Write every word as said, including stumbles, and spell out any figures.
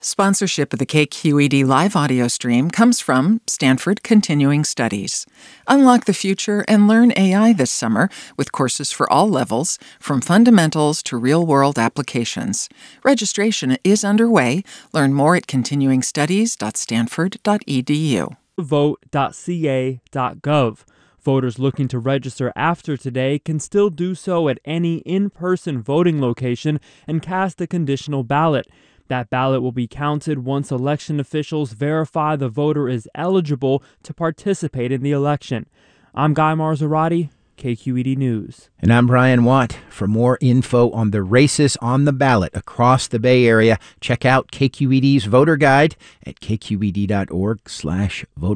Sponsorship of the K Q E D live audio stream comes from Stanford Continuing Studies. Unlock the future and learn A I this summer with courses for all levels, from fundamentals to real-world applications. Registration is underway. Learn more at continuing studies dot stanford dot e d u. vote dot c a dot gov. Voters looking to register after today can still do so at any in-person voting location and cast a conditional ballot. That ballot will be counted once election officials verify the voter is eligible to participate in the election. I'm Guy Marzorati, K Q E D News. And I'm Brian Watt. For more info on the races on the ballot across the Bay Area, check out K Q E D's voter guide at k q e d dot org slash voter.